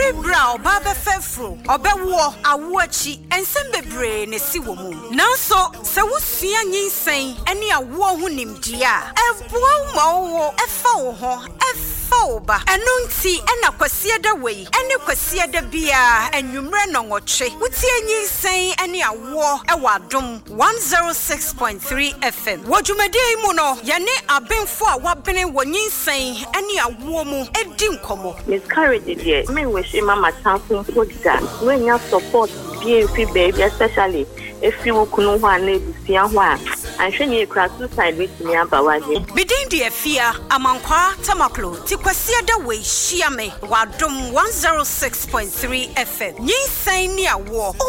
Ebra oba befefro obewo awoachi ensem bebre ne si wo mu nanso se wosua nyinsen ene awo ho nimdia eboa ma wo efa wo ho Oba enunti ena kwasie da wei ene kwasie da bia enwumre no ngoche wutie nyinsen ene awo ewadom 106.3 FM wodwumade mu no yene abenfo a wabene wonyinsen ene awo mu edi nkomo miscarriage there me wish mama tanfo podda when you support BNP baby especially if you kunu ho ana ebusia ho a anhwe kra suicide with me abawaje bidin de afia amankwa tamaklo tikwasie da we hia me wadom 106.3 FM nyinsan ni awo